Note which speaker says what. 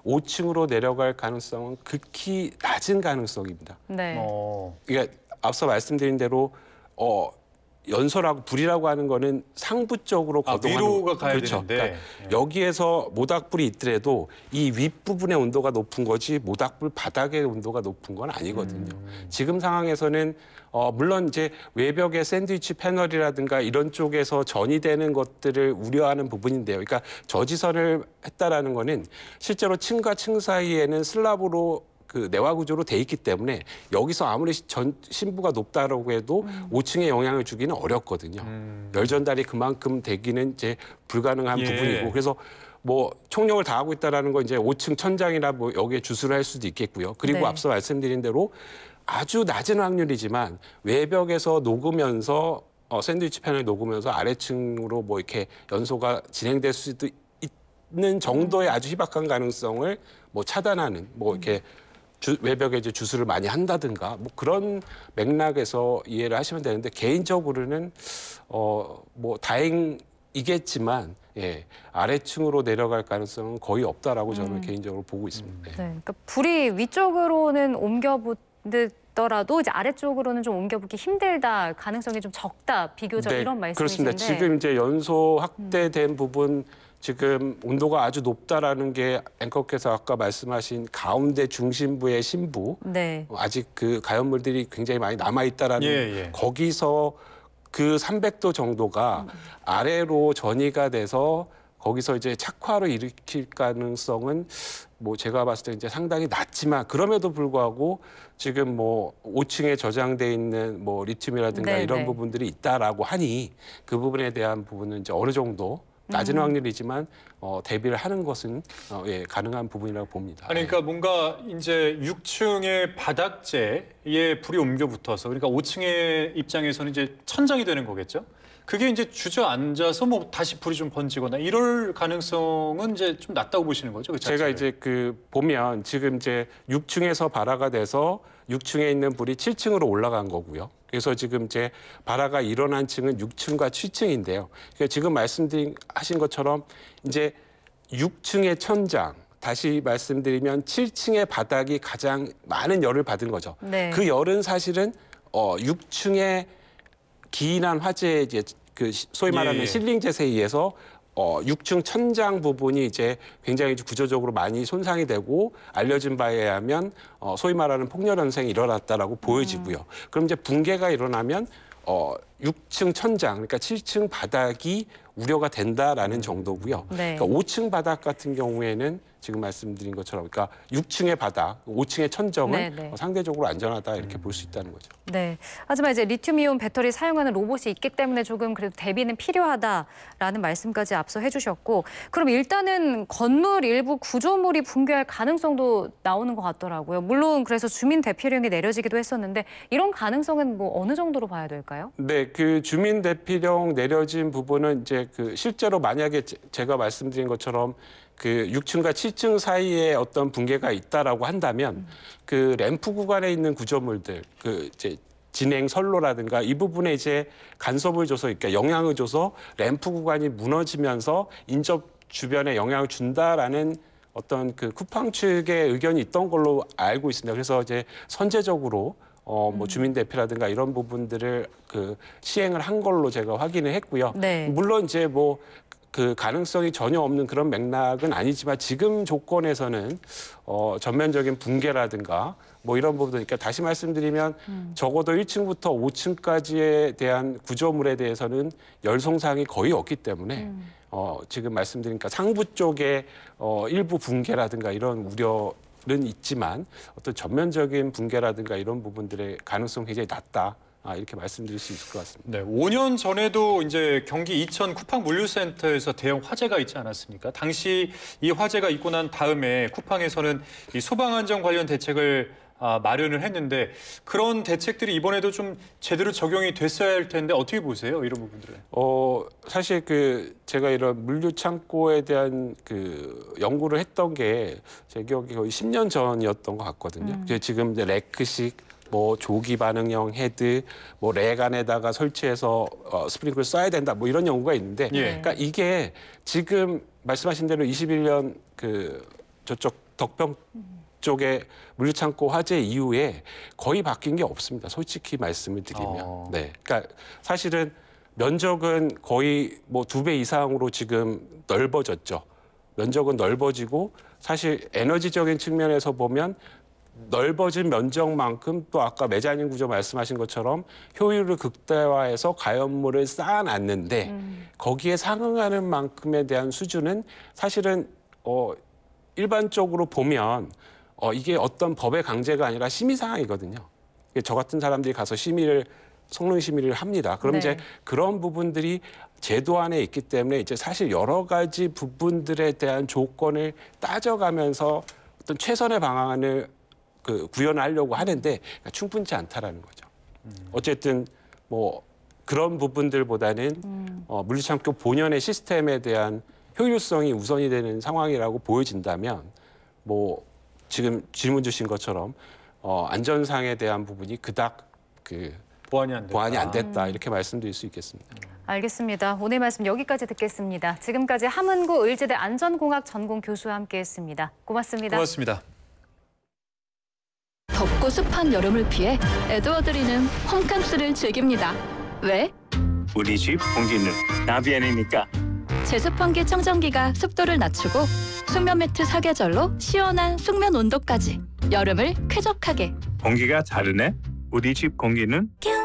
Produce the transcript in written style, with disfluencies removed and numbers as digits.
Speaker 1: 5층으로 내려갈 가능성은 극히 낮은 가능성입니다.
Speaker 2: 네.
Speaker 1: 그러니까 앞서 말씀드린 대로 연소라고 불이라고 하는 거는 상부 쪽으로 거동하는
Speaker 3: 위로가 가야
Speaker 1: 그렇죠.
Speaker 3: 되는데
Speaker 1: 그러니까 여기에서 모닥불이 있더라도 이 윗부분의 온도가 높은 거지 모닥불 바닥의 온도가 높은 건 아니거든요. 지금 상황에서는 물론 이제 외벽의 샌드위치 패널이라든가 이런 쪽에서 전이 되는 것들을 우려하는 부분인데요. 그러니까 저지선을 했다라는 거는 실제로 층과 층 사이에는 슬랍으로 그 내화 구조로 돼 있기 때문에 여기서 아무리 신부가 높다라고 해도 5층에 영향을 주기는 어렵거든요. 열 전달이 그만큼 되기는 이제 불가능한 부분이고 그래서 뭐 총력을 다하고 있다라는 건 이제 5층 천장이나 뭐 여기에 주술을 할 수도 있겠고요. 그리고 앞서 말씀드린 대로 아주 낮은 확률이지만 외벽에서 녹으면서 샌드위치 패널이 녹으면서 아래층으로 뭐 이렇게 연소가 진행될 수도 있는 정도의 아주 희박한 가능성을 뭐 차단하는 뭐 이렇게 외벽에 이제 주술을 많이 한다든가 뭐 그런 맥락에서 이해를 하시면 되는데 개인적으로는 뭐 다행이겠지만 아래층으로 내려갈 가능성은 거의 없다라고 저는 개인적으로 보고 있습니다.
Speaker 2: 네, 그러니까 불이 위쪽으로는 옮겨붙더라도 이제 아래쪽으로는 좀 옮겨붙기 힘들다, 가능성이 좀 적다, 비교적 이런 말씀이신데.
Speaker 1: 그렇습니다. 지금 이제 연소 확대된 부분. 지금 온도가 아주 높다라는 게 앵커께서 아까 말씀하신 가운데 중심부의 신부 아직 그 가연물들이 굉장히 많이 남아 있다라는 거기서 그 300도 정도가 아래로 전이가 돼서 거기서 이제 착화로 일으킬 가능성은 뭐 제가 봤을 때 이제 상당히 낮지만 그럼에도 불구하고 지금 뭐 5층에 저장돼 있는 뭐 리튬이라든가 이런 부분들이 있다라고 하니 그 부분에 대한 부분은 이제 어느 정도 낮은 확률이지만 대비를 하는 것은 가능한 부분이라고 봅니다.
Speaker 3: 아니, 그러니까 뭔가 이제 6층의 바닥재에 불이 옮겨 붙어서 그러니까 5층의 입장에서는 이제 천장이 되는 거겠죠. 그게 이제 주저앉아서 뭐 다시 불이 좀 번지거나 이럴 가능성은 이제 좀 낮다고 보시는 거죠, 그 자체를.
Speaker 1: 제가 이제 그 보면 지금 이제 6층에서 발화가 돼서 6층에 있는 불이 7층으로 올라간 거고요. 그래서 지금 이제 발화가 일어난 층은 6층과 7층인데요. 그러니까 지금 말씀하신 것처럼 이제 6층의 천장, 다시 말씀드리면 7층의 바닥이 가장 많은 열을 받은 거죠. 그 열은 사실은 6층의 기인한 화재 이제 그 소위 말하는 실링 젯에 의해서 6층 천장 부분이 이제 굉장히 구조적으로 많이 손상이 되고 알려진 바에 의하면 소위 말하는 폭렬 현상이 일어났다라고 보여지고요. 그럼 이제 붕괴가 일어나면 6층 천장, 그러니까 7층 바닥이 우려가 된다라는 정도고요. 그러니까 5층 바닥 같은 경우에는 지금 말씀드린 것처럼 그러니까 6층의 바닥, 5층의 천정은 상대적으로 안전하다 이렇게 볼 수 있다는 거죠.
Speaker 2: 네. 하지만 이제 리튬이온 배터리 사용하는 로봇이 있기 때문에 조금 그래도 대비는 필요하다라는 말씀까지 앞서 해주셨고, 그럼 일단은 건물 일부 구조물이 붕괴할 가능성도 나오는 것 같더라고요. 물론 그래서 주민 대피령이 내려지기도 했었는데 이런 가능성은 뭐 어느 정도로 봐야 될까요?
Speaker 1: 네, 그 주민 대피령 내려진 부분은 이제 그 실제로 만약에 제가 말씀드린 것처럼 그 6층과 7층 사이에 어떤 붕괴가 있다라고 한다면 그 램프 구간에 있는 구조물들, 그 이제 진행 선로라든가 이 부분에 이제 간섭을 줘서, 그러니까 영향을 줘서 램프 구간이 무너지면서 인접 주변에 영향을 준다라는 어떤 그 쿠팡 측의 의견이 있던 걸로 알고 있습니다. 그래서 이제 선제적으로 뭐 주민 대피라든가 이런 부분들을 그 시행을 한 걸로 제가 확인을 했고요. 물론 이제 뭐 그 가능성이 전혀 없는 그런 맥락은 아니지만 지금 조건에서는 전면적인 붕괴라든가 뭐 이런 부분, 그러니까 다시 말씀드리면 적어도 1층부터 5층까지에 대한 구조물에 대해서는 열 손상이 거의 없기 때문에 지금 말씀드리니까 상부 쪽에 일부 붕괴라든가 이런 우려는 있지만 어떤 전면적인 붕괴라든가 이런 부분들의 가능성이 굉장히 낮다. 이렇게 말씀드릴 수 있을 것 같습니다.
Speaker 3: 네, 5년 전에도 이제 경기 이천 쿠팡 물류센터에서 대형 화재가 있지 않았습니까? 당시 이 화재가 있고 난 다음에 쿠팡에서는 이 소방 안전 관련 대책을 마련을 했는데 그런 대책들이 이번에도 좀 제대로 적용이 됐어야 할 텐데 어떻게 보세요? 이런 부분들은.
Speaker 1: 사실 그 제가 이런 물류 창고에 대한 그 연구를 했던 게 제 기억에 거의 10년 전이었던 것 같거든요. 지금 이제 레크식 뭐 조기 반응형 헤드, 뭐 렉 안에다가 설치해서 스프링클을 쏴야 된다, 뭐 이런 연구가 있는데, 그러니까 이게 지금 말씀하신 대로 21년 그 저쪽 덕평 쪽에 물류창고 화재 이후에 거의 바뀐 게 없습니다. 솔직히 말씀을 드리면. 네. 그러니까 사실은 면적은 거의 뭐 2배 이상으로 지금 넓어졌죠. 면적은 넓어지고 사실 에너지적인 측면에서 보면 넓어진 면적만큼 또 아까 매장인 구조 말씀하신 것처럼 효율을 극대화해서 가연물을 쌓아놨는데 거기에 상응하는 만큼에 대한 수준은 사실은 일반적으로 보면 이게 어떤 법의 강제가 아니라 심의 사항이거든요. 저 같은 사람들이 가서 성능 심의를 합니다. 그럼
Speaker 2: 네.
Speaker 1: 이제 그런 부분들이 제도 안에 있기 때문에 이제 사실 여러 가지 부분들에 대한 조건을 따져가면서 어떤 최선의 방안을 구현하려고 하는데 충분치 않다라는 거죠. 어쨌든 뭐 그런 부분들보다는 물류창고 본연의 시스템에 대한 효율성이 우선이 되는 상황이라고 보여진다면 뭐 지금 질문 주신 것처럼 안전상에 대한 부분이 그닥 보완이 안 됐다 이렇게 말씀드릴 수 있겠습니다.
Speaker 2: 알겠습니다. 오늘 말씀 여기까지 듣겠습니다. 지금까지 함은구 의지대 안전공학 전공 교수와 함께했습니다. 고맙습니다.
Speaker 3: 고맙습니다.
Speaker 4: 덥고 습한 여름을 피해 에드워드리는 홈캠스를 즐깁니다. 왜?
Speaker 5: 우리 집 공기는 나비엔이니까.
Speaker 4: 제습환기 청정기가 습도를 낮추고 숙면 매트 사계절로 시원한 숙면 온도까지 여름을 쾌적하게.
Speaker 5: 공기가 다르네. 우리 집 공기는